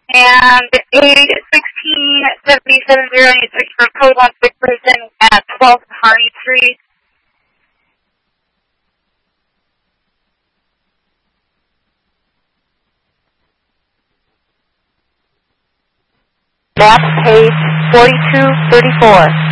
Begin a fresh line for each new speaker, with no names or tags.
And A1677086 for code 16 person at 12th Harney Street.
Map page 4234.